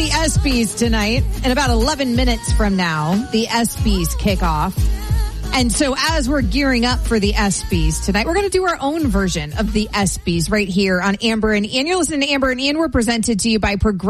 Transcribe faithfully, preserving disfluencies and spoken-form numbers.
the ESPYs tonight. In about eleven minutes from now, the ESPYs kick off. And so as we're gearing up for the ESPYs tonight, we're going to do our own version of the ESPYs right here on Amber and Ian. You're listening to Amber and Ian. We're presented to you by Progressive.